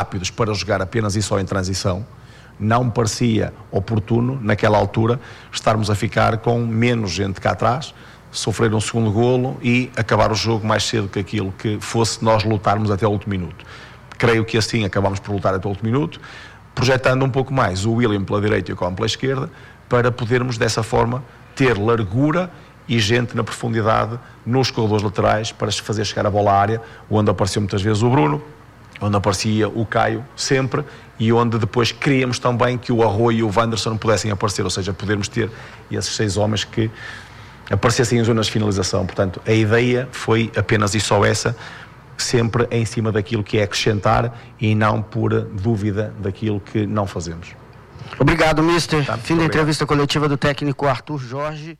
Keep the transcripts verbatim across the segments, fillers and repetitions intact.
rápidos para jogar apenas e só em transição. Não me parecia oportuno, naquela altura, estarmos a ficar com menos gente cá atrás, sofrer um segundo golo e acabar o jogo mais cedo que aquilo que fosse nós lutarmos até o último minuto. Creio que assim acabámos por lutar até o último minuto, projetando um pouco mais o William pela direita e o Colin pela esquerda, para podermos dessa forma ter largura e gente na profundidade nos corredores laterais para fazer chegar a bola à área, onde apareceu muitas vezes o Bruno, onde aparecia o Caio sempre, e onde depois queríamos também que o Arroio e o Wanderson pudessem aparecer, ou seja, podermos ter esses seis homens que aparecessem em zonas de finalização. Portanto, a ideia foi apenas e só essa, sempre em cima daquilo que é acrescentar e não por dúvida daquilo que não fazemos. Obrigado, mister. Tá, fim da entrevista coletiva do técnico Arthur Jorge.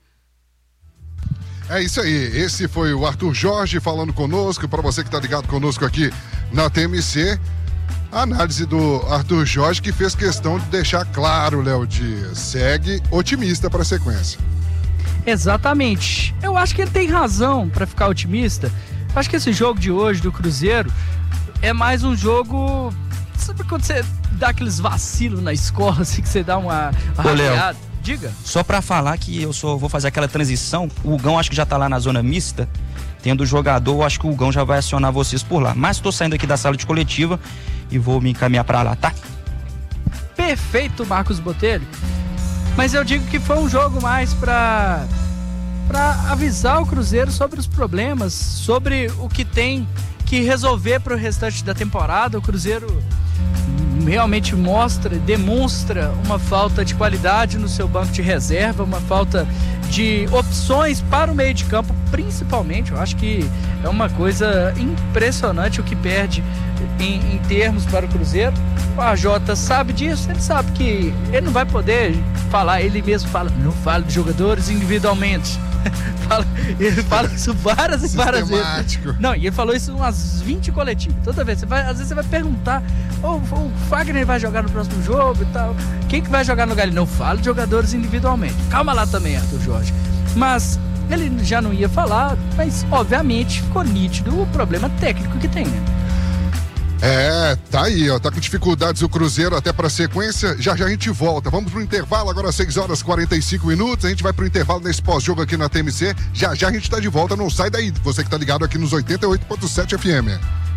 É isso aí, esse foi o Arthur Jorge falando conosco. Para você que está ligado conosco aqui na T M C, a análise do Arthur Jorge, que fez questão de deixar claro, Léo Dias, segue otimista para a sequência. Exatamente, eu acho que ele tem razão para ficar otimista. Eu acho que esse jogo de hoje do Cruzeiro é mais um jogo, sabe quando você dá aqueles vacilos na escola, assim, que você dá uma arrancada? Diga. Só pra falar que eu só vou fazer aquela transição, o Hugão acho que já tá lá na zona mista, tendo o jogador, eu acho que o Hugão já vai acionar vocês por lá. Mas tô saindo aqui da sala de coletiva e vou me encaminhar pra lá, tá? Perfeito, Marcos Botelho. Mas eu digo que foi um jogo mais pra, pra avisar o Cruzeiro sobre os problemas, sobre o que tem que resolver pro restante da temporada. O Cruzeiro realmente mostra, demonstra uma falta de qualidade no seu banco de reserva, uma falta de opções para o meio de campo, principalmente. Eu acho que é uma coisa impressionante o que perde em, em termos para o Cruzeiro. O A J sabe disso, ele sabe que ele não vai poder falar, ele mesmo fala, não fala de jogadores individualmente. Fala, ele fala isso várias e várias vezes. Não, e ele falou isso umas vinte coletivas. Toda vez, você vai, às vezes você vai perguntar, oh, o Fagner vai jogar no próximo jogo e tal. Quem que vai jogar no lugar? Ele não fala de jogadores individualmente. Calma lá também, Arthur Jorge. Mas ele já não ia falar, mas obviamente ficou nítido o problema técnico que tem, né? É, tá aí, ó, tá com dificuldades o Cruzeiro até pra sequência, já já a gente volta, vamos pro intervalo, agora seis horas e quarenta e cinco minutos, a gente vai pro intervalo nesse pós-jogo aqui na T M C, já já a gente tá de volta, não sai daí, você que tá ligado aqui nos oitenta e oito ponto sete F M.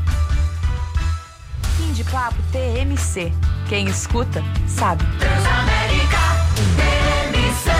Fim de papo T M C, quem escuta, sabe. Transamérica T M C.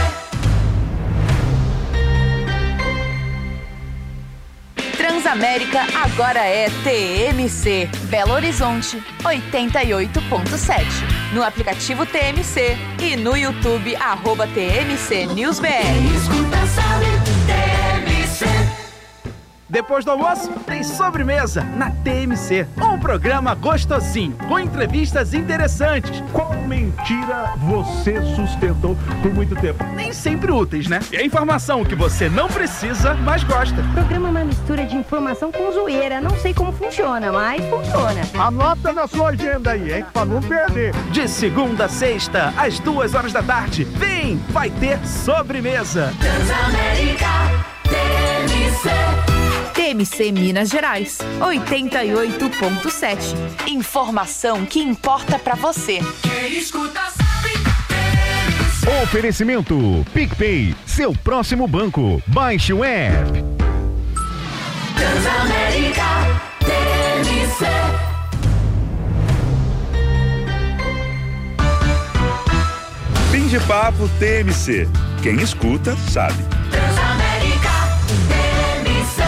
Transamérica agora é T M C, Belo Horizonte, oitenta e oito ponto sete. No aplicativo T M C e no YouTube, arroba T M C News B R. Escuta, sabe, T M C. Depois do almoço, tem sobremesa na T M C. Um programa gostosinho, com entrevistas interessantes. Qual mentira você sustentou por muito tempo? Nem sempre úteis, né? É informação que você não precisa, mas gosta. O programa é uma mistura de informação com zoeira. Não sei como funciona, mas funciona. Anota na sua agenda aí, hein? Pra não perder. De segunda a sexta, às duas horas da tarde. Vem, vai ter sobremesa. Transamérica T M C. T M C Minas Gerais, oitenta e oito ponto sete. Informação que importa pra você. Quem escuta sabe. Oferecimento PicPay, seu próximo banco. Baixe o app. Transamérica T M C. Fim de papo T M C. Quem escuta sabe. Transamérica T M C.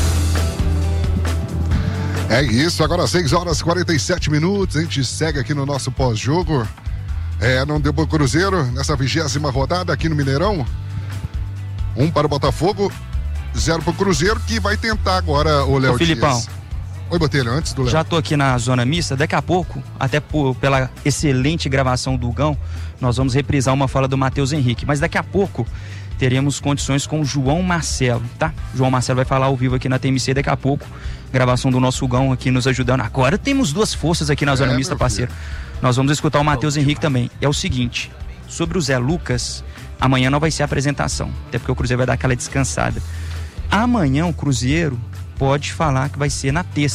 É isso, agora seis horas e quarenta e sete minutos, a gente segue aqui no nosso pós-jogo. É, não deu pro Cruzeiro nessa vigésima rodada aqui no Mineirão. Um para o Botafogo, zero pro Cruzeiro, que vai tentar agora o Léo Filipão. Dias. Oi, Botelho, antes do Léo. Já tô aqui na zona mista, daqui a pouco, até por, pela excelente gravação do Gão, nós vamos reprisar uma fala do Matheus Henrique, mas daqui a pouco teremos condições com o João Marcelo, tá? João Marcelo vai falar ao vivo aqui na T M C daqui a pouco, gravação do nosso Gão aqui nos ajudando. Agora temos duas forças aqui na é, zona mista, parceiro. Nós vamos escutar o Matheus Henrique também. É o seguinte, sobre o Zé Lucas, amanhã não vai ser a apresentação, até porque o Cruzeiro vai dar aquela descansada. Amanhã o Cruzeiro pode falar que vai ser na terça,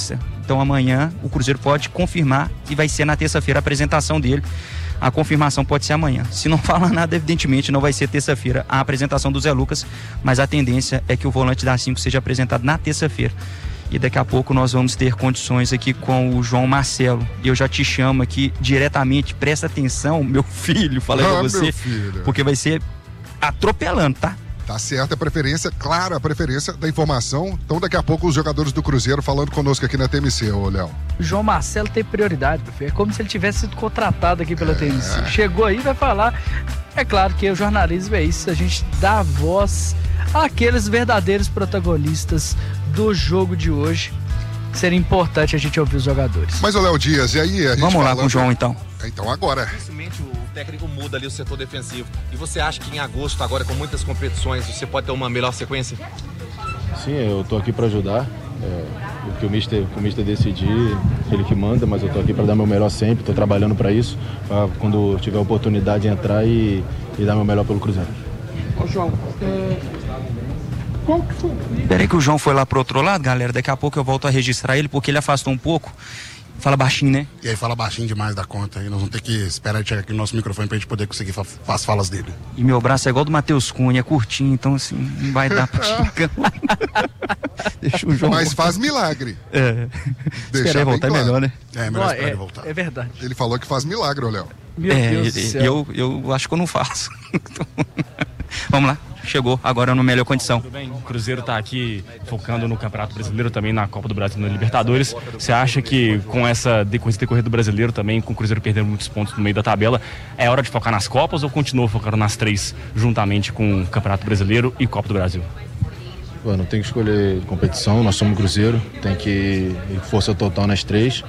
Então amanhã o Cruzeiro pode confirmar e vai ser na terça-feira a apresentação dele. A confirmação pode ser amanhã. Se não falar nada, evidentemente não vai ser terça-feira a apresentação do Zé Lucas, mas a tendência é que o volante da cinco seja apresentado na terça-feira. E daqui a pouco nós vamos ter condições aqui com o João Marcelo. E eu já te chamo aqui diretamente, presta atenção, meu filho, falei ah, pra você, porque vai ser atropelando, tá? Tá certo, a preferência, claro, a preferência da informação. Então daqui a pouco os jogadores do Cruzeiro falando conosco aqui na T M C, ô Léo. João Marcelo tem prioridade, meu filho. É como se ele tivesse sido contratado aqui pela é. T M C. Chegou aí, vai falar. É claro que o jornalismo é isso, a gente dá voz àqueles verdadeiros protagonistas do jogo de hoje. Seria importante a gente ouvir os jogadores. Mas o Léo Dias, e aí? A gente Vamos lá falando... com o João então. Então agora. Dificilmente o técnico muda ali o setor defensivo. E você acha que em agosto, agora com muitas competições, você pode ter uma melhor sequência? Sim, eu tô aqui para ajudar. É, o que o mister, o mister decidir, ele que manda, mas eu tô aqui para dar meu melhor sempre. Tô trabalhando para isso, pra quando tiver a oportunidade de entrar e, e dar meu melhor pelo Cruzeiro. Ô João, é... qual que foi? Peraí que o João foi lá pro outro lado, galera. Daqui a pouco eu volto a registrar ele, porque ele afastou um pouco. Fala baixinho, né? E aí fala baixinho demais da conta. E nós vamos ter que esperar ele chegar aqui no nosso microfone pra gente poder conseguir fa as falas dele. E meu braço é igual do Matheus Cunha, é curtinho, então assim, não vai dar pra chegar. Deixa o João. Mas faz milagre. É. Esperar voltar claro. É melhor, né? É, melhor esperar ele voltar. É verdade. Ele falou que faz milagre, ô Léo. Meu é, Deus do céu. Eu, eu acho que eu não faço. Vamos lá. Chegou agora no melhor condição. Tudo bem? O Cruzeiro está aqui focando no Campeonato Brasileiro, também na Copa do Brasil, na Libertadores. Você acha que com essa decorrida do Brasileiro também, com o Cruzeiro perdendo muitos pontos no meio da tabela, é hora de focar nas Copas ou continua focando nas três, juntamente com o Campeonato Brasileiro e Copa do Brasil? Pô, não tem que escolher competição, nós somos Cruzeiro, tem que ir força total nas três.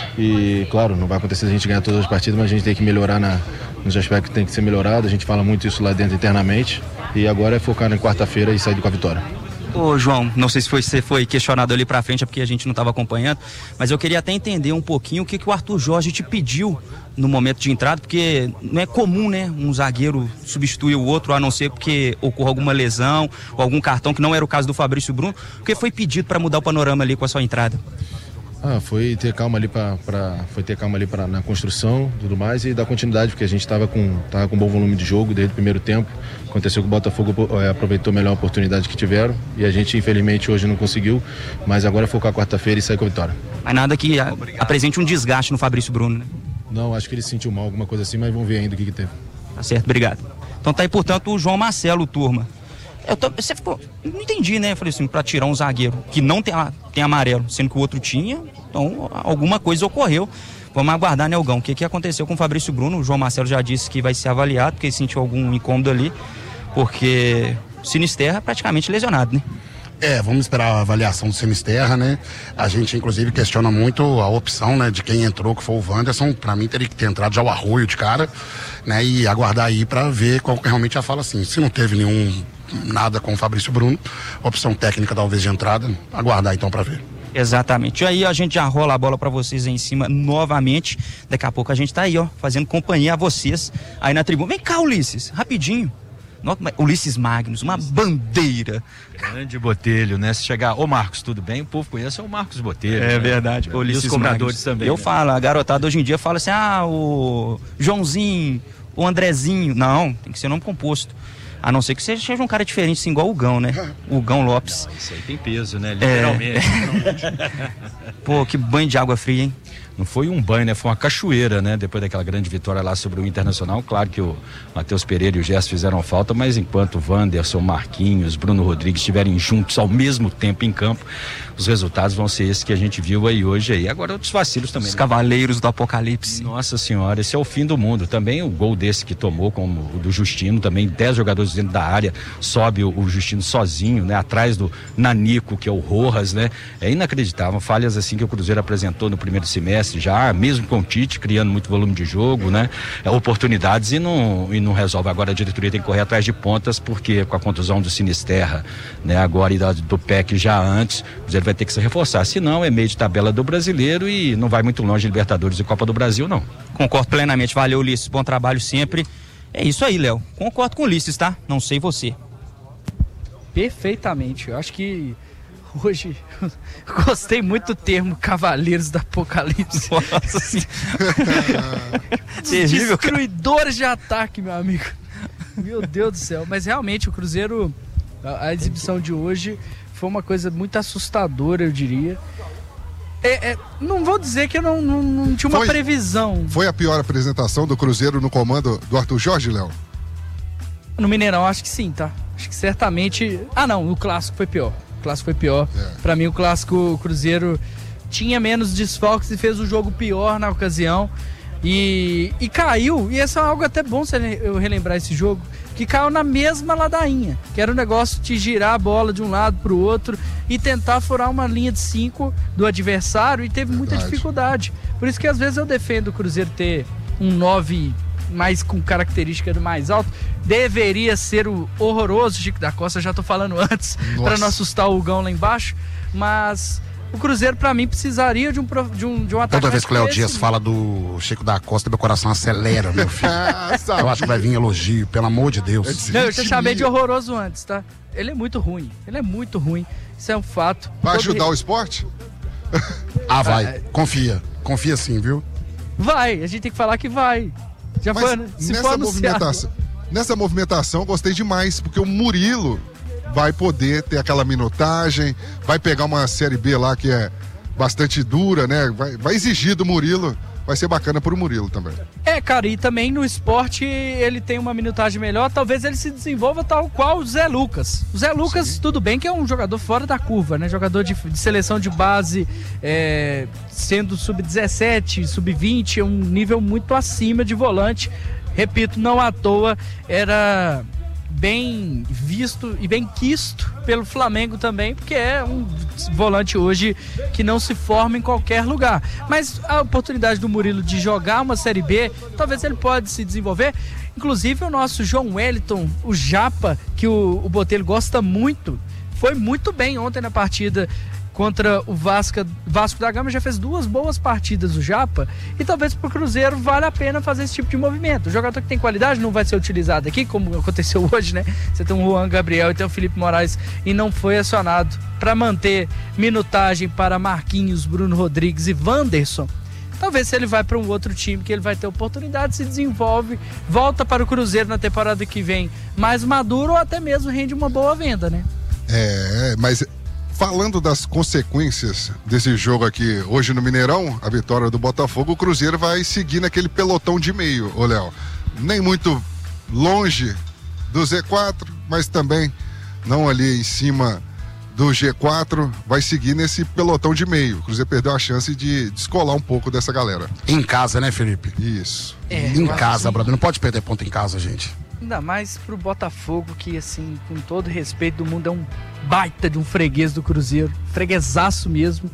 E claro, não vai acontecer a gente ganhar todas as partidas, mas a gente tem que melhorar na, nos aspectos que tem que ser melhorado. A gente fala muito isso lá dentro internamente. E agora é focar na quarta-feira e sair com a vitória. Ô João, não sei se foi, você foi questionado ali pra frente, é porque a gente não estava acompanhando, mas eu queria até entender um pouquinho o que, que o Arthur Jorge te pediu no momento de entrada, porque não é comum, né, um zagueiro substituir o outro, a não ser porque ocorra alguma lesão ou algum cartão, que não era o caso do Fabrício Bruno. O que foi pedido para mudar o panorama ali com a sua entrada? Ah, foi ter calma ali para foi ter calma ali para na construção, tudo mais, e dar continuidade, porque a gente estava com tava com bom volume de jogo desde o primeiro tempo. Aconteceu que o Botafogo é, aproveitou melhor a oportunidade que tiveram e a gente infelizmente hoje não conseguiu, mas agora é focar quarta-feira e sair com a vitória. Mas nada que a, apresente um desgaste no Fabrício Bruno, né? Não, acho que ele sentiu mal, alguma coisa assim, mas vamos ver ainda o que, que teve. Tá certo, obrigado. Então tá aí, portanto, o João Marcelo, turma. Eu tô, você ficou, não entendi, né? Eu falei assim, pra tirar um zagueiro que não tem, tem amarelo, sendo que o outro tinha, então alguma coisa ocorreu. Vamos aguardar, né, Elgão? O que, que aconteceu com o Fabrício Bruno? O João Marcelo já disse que vai ser avaliado, porque ele sentiu algum incômodo ali, porque o Sinisterra é praticamente lesionado, né? É, vamos esperar a avaliação do Sinisterra, né? A gente, inclusive, questiona muito a opção, né, de quem entrou, que foi o Wanderson. Pra mim, teria que ter entrado já o Arroio de cara, né? E aguardar aí pra ver qual que realmente já fala assim. Se não teve nenhum, nada com o Fabrício Bruno, opção técnica talvez de entrada, aguardar então pra ver. Exatamente. E aí a gente já rola a bola pra vocês aí em cima novamente. Daqui a pouco a gente tá aí, ó, fazendo companhia a vocês aí na tribuna. Vem cá, Ulisses, rapidinho. Ulisses Magnus, uma bandeira. Grande Botelho, né? Se chegar, ô Marcos, tudo bem? O povo conhece é o Marcos Botelho. É, né? Verdade. É. Ulisses e os cobradores Magnus também. Eu né? falo, a garotada hoje em dia fala assim, ah, o Joãozinho, o Andrezinho. Não, tem que ser nome composto. A não ser que você seja um cara diferente, assim, igual o Gão, né? O Gão Lopes. Não, isso aí tem peso, né? Literalmente. É... Pô, que banho de água fria, hein? Não foi um banho, né? Foi uma cachoeira, né? Depois daquela grande vitória lá sobre o Internacional. Claro que o Matheus Pereira e o Gerson fizeram falta, mas enquanto o Wanderson, Marquinhos, Bruno Rodrigues estiverem juntos ao mesmo tempo em campo, os resultados vão ser esses que a gente viu aí hoje aí. Agora outros vacilos também. Os né? cavaleiros do apocalipse. Nossa senhora, esse é o fim do mundo. Também o gol desse que tomou, como o do Justino, também dez jogadores dentro da área, sobe o, o Justino sozinho, né? Atrás do Nanico, que é o Rojas, né? É inacreditável. Falhas assim que o Cruzeiro apresentou no primeiro semestre já, mesmo com o Tite, criando muito volume de jogo, né? É, oportunidades e não, e não resolve. Agora a diretoria tem que correr atrás de pontas, porque com a contusão do Sinisterra, né? Agora e da, do P E C já antes, o Cruzeiro vai ter que se reforçar. Senão é meio de tabela do brasileiro e não vai muito longe de Libertadores e Copa do Brasil, não. Concordo plenamente. Valeu, Ulisses. Bom trabalho sempre. É isso aí, Léo. Concordo com o Ulisses, tá? Não sei você. Perfeitamente. Eu acho que hoje gostei muito do termo Cavaleiros do Apocalipse. Nossa, destruidores de ataque, meu amigo. Meu Deus do céu. Mas realmente o Cruzeiro, a, a exibição de hoje foi uma coisa muito assustadora, eu diria. É, é, não vou dizer que eu não, não, não tinha uma foi, previsão. Foi a pior apresentação do Cruzeiro no comando do Arthur Jorge, Léo? No Mineirão, acho que sim, tá? Acho que certamente... Ah, não, o Clássico foi pior. O Clássico foi pior. É. Pra mim, o Clássico, o Cruzeiro tinha menos desfalques e fez o jogo pior na ocasião. E, e caiu, e isso é algo até bom se eu relembrar esse jogo, que caiu na mesma ladainha, que era o negócio de girar a bola de um lado pro outro e tentar furar uma linha de cinco do adversário, e teve Verdade. muita dificuldade. Por isso que às vezes eu defendo o Cruzeiro ter um nove mais com característica do mais alto. Deveria ser o horroroso Chico da Costa, já tô falando antes, para não assustar o Hugão lá embaixo, mas o Cruzeiro, pra mim, precisaria de um, de um, de um atacante. Toda vez que o Léo Dias fala do Chico da Costa, meu coração acelera, meu filho. Eu acho que vai vir elogio, pelo amor de Deus. Não, eu já chamei de horroroso antes, tá? Ele é muito ruim, ele é muito ruim. Isso é um fato. Vai Todo ajudar re... o esporte? Ah, vai. Ah, confia. Confia sim, viu? Vai, a gente tem que falar que vai. Já Mas foi, se nessa for movimentação, nessa movimentação, eu gostei demais, porque o Murilo vai poder ter aquela minutagem, vai pegar uma Série B lá que é bastante dura, né? Vai, vai exigir do Murilo, vai ser bacana pro Murilo também. É, cara, e também no esporte ele tem uma minutagem melhor, talvez ele se desenvolva tal qual o Zé Lucas. O Zé Lucas, Sim. tudo bem que é um jogador fora da curva, né? Jogador de, de seleção de base, é, sendo sub dezessete, sub vinte, é um nível muito acima de volante. Repito, não à toa, era bem visto e bem quisto pelo Flamengo também, porque é um volante hoje que não se forma em qualquer lugar. Mas a oportunidade do Murilo de jogar uma Série B, talvez ele pode se desenvolver. Inclusive o nosso João Wellington, o Japa, que o, o Botelho gosta muito, foi muito bem ontem na partida contra o Vasco, Vasco da Gama. Já fez duas boas partidas o Japa, e talvez pro Cruzeiro vale a pena fazer esse tipo de movimento. O jogador que tem qualidade não vai ser utilizado aqui, como aconteceu hoje, né? Você tem o Juan Gabriel e tem o Felipe Moraes e não foi acionado para manter minutagem para Marquinhos, Bruno Rodrigues e Wanderson. Talvez se ele vai para um outro time que ele vai ter oportunidade, se desenvolve, volta para o Cruzeiro na temporada que vem mais maduro, ou até mesmo rende uma boa venda, né? É, mas falando das consequências desse jogo aqui hoje no Mineirão, a vitória do Botafogo, o Cruzeiro vai seguir naquele pelotão de meio, ô Léo. Nem muito longe do Z quatro, mas também não ali em cima do G quatro, vai seguir nesse pelotão de meio. O Cruzeiro perdeu a chance de descolar um pouco dessa galera. Em casa, né, Felipe? Isso. É, em casa, brother. Não pode perder ponto em casa, gente. Ainda mais pro Botafogo, que, assim, com todo respeito do mundo, é um baita de um freguês do Cruzeiro. Freguesaço mesmo.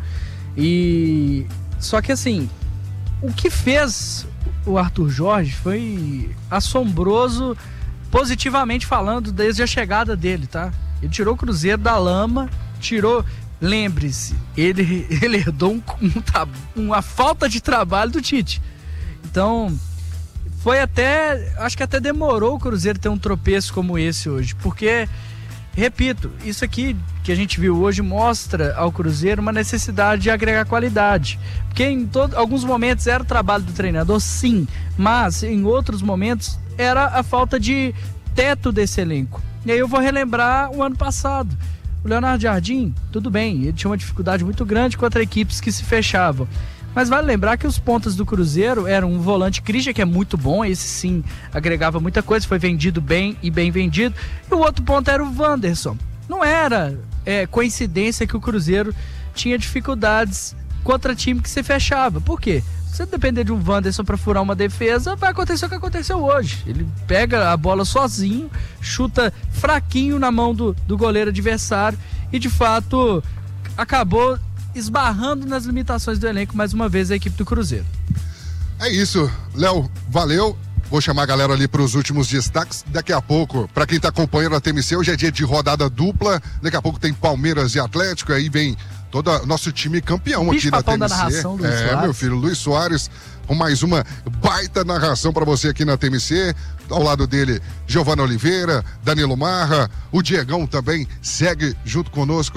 E... Só que, assim, o que fez o Arthur Jorge foi assombroso, positivamente falando, desde a chegada dele, tá? Ele tirou o Cruzeiro da lama, tirou... Lembre-se, ele, ele herdou um, um, uma falta de trabalho do Tite. Então... Foi até, acho que até demorou o Cruzeiro ter um tropeço como esse hoje, porque, repito, isso aqui que a gente viu hoje mostra ao Cruzeiro uma necessidade de agregar qualidade, porque em todo, alguns momentos era o trabalho do treinador, sim, mas em outros momentos era a falta de teto desse elenco. E aí eu vou relembrar o ano passado, o Leonardo Jardim, tudo bem, ele tinha uma dificuldade muito grande contra equipes que se fechavam. Mas vale lembrar que os pontas do Cruzeiro eram um volante Christian, que é muito bom, esse sim agregava muita coisa, foi vendido bem e bem vendido, e o outro ponto era o Wanderson. Não era é, coincidência que o Cruzeiro tinha dificuldades contra time que se fechava. Por quê? Se você depender de um Wanderson para furar uma defesa, vai acontecer o que aconteceu hoje. Ele pega a bola sozinho, chuta fraquinho na mão do, do goleiro adversário e, de fato, acabou esbarrando nas limitações do elenco mais uma vez a equipe do Cruzeiro. É isso, Léo, valeu. Vou chamar a galera ali para os últimos destaques. Daqui a pouco, para quem está acompanhando a T M C, hoje é dia de rodada dupla. Daqui a pouco tem Palmeiras e Atlético, aí vem todo o nosso time campeão aqui da T M C. Da narração, Luiz é, Soares. Meu filho, Luiz Soares, com mais uma baita narração para você aqui na T M C. Ao lado dele, Giovana Oliveira, Danilo Marra, o Diegão também segue junto conosco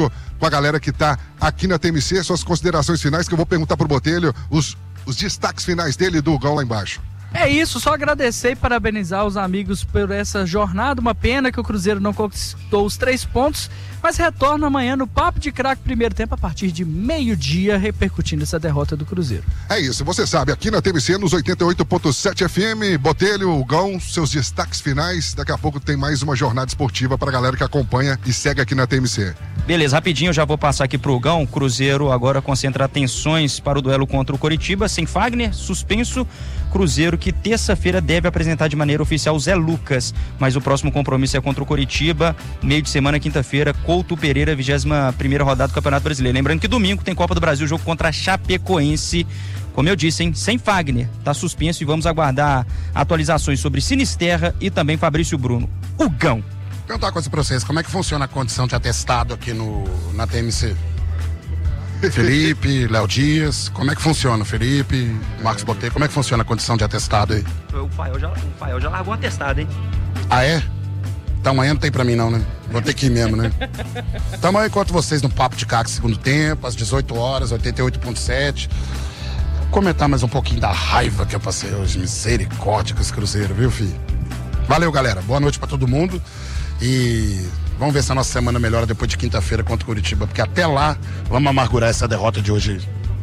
com a galera que tá aqui na T M C. Suas considerações finais que eu vou perguntar pro Botelho, os, os destaques finais dele do Gão lá embaixo. É isso, só agradecer e parabenizar os amigos por essa jornada. Uma pena que o Cruzeiro não conquistou os três pontos, mas retorna amanhã no Papo de Craque primeiro tempo a partir de meio-dia, repercutindo essa derrota do Cruzeiro. É isso, você sabe, aqui na T M C nos oitenta e oito ponto sete F M, Botelho, Gão, seus destaques finais. Daqui a pouco tem mais uma jornada esportiva pra galera que acompanha e segue aqui na T M C. Beleza, rapidinho eu já vou passar aqui pro Gão. Cruzeiro agora concentra atenções para o duelo contra o Coritiba, sem Fagner, suspenso. Cruzeiro que terça-feira deve apresentar de maneira oficial o Zé Lucas, mas o próximo compromisso é contra o Coritiba, meio de semana, quinta-feira, Couto Pereira, vigésima primeira rodada do Campeonato Brasileiro. Lembrando que domingo tem Copa do Brasil, jogo contra a Chapecoense, como eu disse, hein, sem Fagner, tá suspenso, e vamos aguardar atualizações sobre Sinisterra e também Fabrício Bruno. O Gão. Vou perguntar uma coisa pra vocês, como é que funciona a condição de atestado aqui no, na T M C? Felipe, Léo Dias, como é que funciona? Felipe, Marcos Botelho, como é que funciona a condição de atestado aí? O Fael já, o Fael já largou um atestado, hein? Ah, é? Então amanhã não tem pra mim não, né? Vou ter que ir mesmo, né? Então amanhã eu encontro vocês no Papo de Caco segundo tempo, às dezoito horas, oitenta e oito ponto sete. Vou comentar mais um pouquinho da raiva que eu passei hoje. Misericórdia com esse Cruzeiro, viu, filho? Valeu, galera. Boa noite pra todo mundo. E vamos ver se a nossa semana melhora depois de quinta-feira contra o Curitiba, porque até lá vamos amargurar essa derrota de hoje.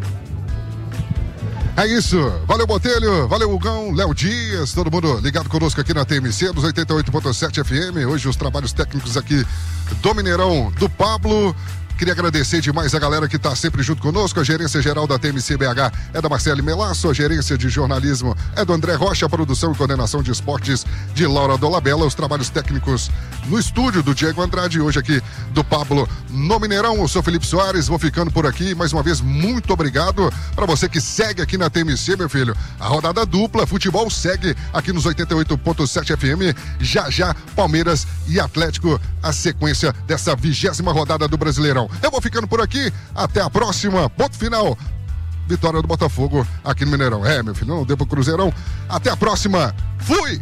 É isso, valeu Botelho, valeu Hugão, Léo Dias, todo mundo ligado conosco aqui na T M C, dos oitenta e oito ponto sete F M, hoje os trabalhos técnicos aqui do Mineirão, do Pablo. Queria agradecer demais a galera que está sempre junto conosco. A gerência geral da T M C B H é da Marcele Melasso, a gerência de jornalismo é do André Rocha, a produção e coordenação de esportes de Laura Dolabella, os trabalhos técnicos no estúdio do Diego Andrade, hoje aqui do Pablo no Mineirão. Eu sou Felipe Soares, vou ficando por aqui. Mais uma vez, muito obrigado para você que segue aqui na T M C, meu filho. A rodada dupla, futebol segue aqui nos oitenta e oito ponto sete F M. Já já, Palmeiras e Atlético, a sequência dessa vigésima rodada do Brasileirão. Eu vou ficando por aqui, até a próxima, ponto final, vitória do Botafogo aqui no Mineirão. É, meu filho, não deu pro Cruzeirão, até a próxima, fui!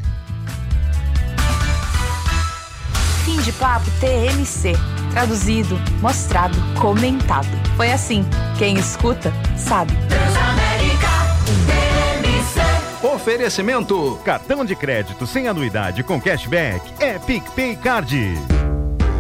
Fim de papo T M C, traduzido, mostrado, comentado. Foi assim, quem escuta, sabe. Transamérica, T M C. Oferecimento, cartão de crédito sem anuidade com cashback é PicPay Card.